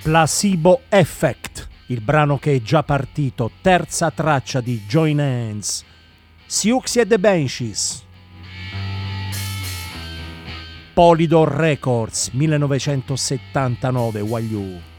Placebo Effect, il brano che è già partito, terza traccia di Join Hands, Siouxsie and the Banshees. Polydor Records, 1979, Wagyu.